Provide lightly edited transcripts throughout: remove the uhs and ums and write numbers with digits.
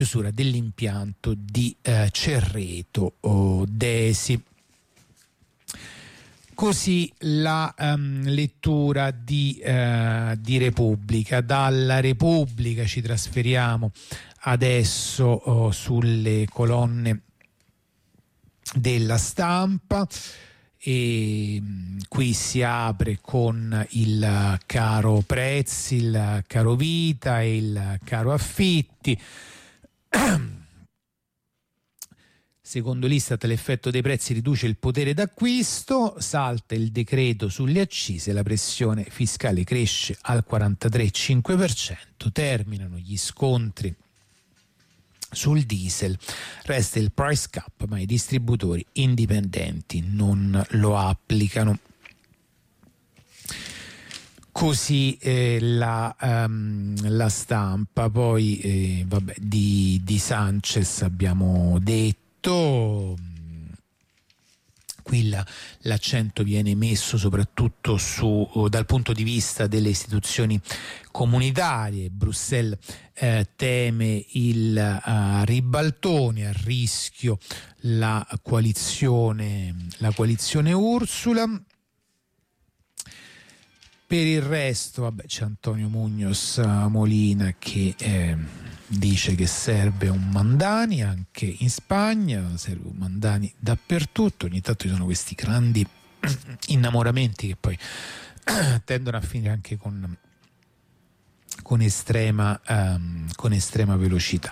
chiusura dell'impianto di Cerreto Desi. Così la lettura di Repubblica. Dalla Repubblica ci trasferiamo adesso sulle colonne della Stampa, e qui si apre con il caro prezzi, il caro vita e il caro affitti. Secondo l'Istat l'effetto dei prezzi riduce il potere d'acquisto, salta il decreto sulle accise, la pressione fiscale cresce al 43,5%, terminano gli scontri sul diesel, resta il price cap ma i distributori indipendenti non lo applicano. Così la Stampa. Poi di Sanchez abbiamo detto. Qui l'accento viene messo soprattutto dal punto di vista delle istituzioni comunitarie. Bruxelles teme il ribaltone, a rischio la coalizione Ursula. Per il resto c'è Antonio Muñoz Molina che dice che serve un Mandani anche in Spagna, serve un Mandani dappertutto. Ogni tanto ci sono questi grandi innamoramenti che poi tendono a finire anche con estrema velocità.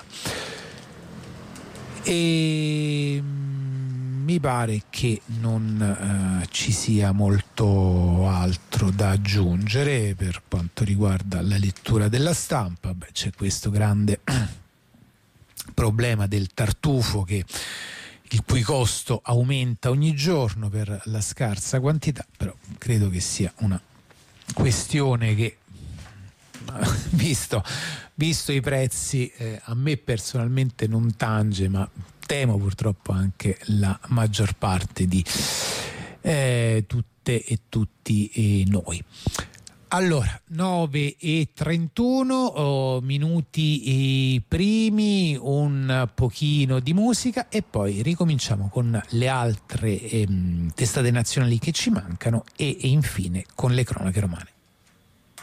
E mi pare che non ci sia molto altro da aggiungere per quanto riguarda la lettura della Stampa. C'è questo grande problema del tartufo il cui costo aumenta ogni giorno per la scarsa quantità, però credo che sia una questione che visto i prezzi a me personalmente non tange, ma temo purtroppo anche la maggior parte di tutte e tutti noi. Allora, 9:31 minuti primi, un pochino di musica e poi ricominciamo con le altre testate nazionali che ci mancano e infine con le cronache romane.